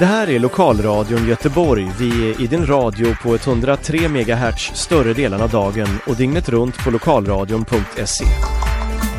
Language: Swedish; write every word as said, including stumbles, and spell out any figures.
Det här är Lokalradion Göteborg. Vi är i din radio på ett hundra tre megahertz större delen av dagen och dygnet runt på lokalradion punkt se.